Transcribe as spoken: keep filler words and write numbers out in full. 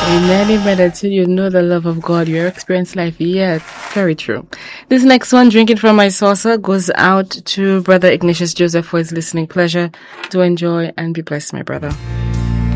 Amen, amen. Until you know the love of God, you experience life. Yeah, very true. This next one, Drinking from My Saucer, goes out to Brother Ignatius Joseph for his listening pleasure. Do enjoy and be blessed, my brother.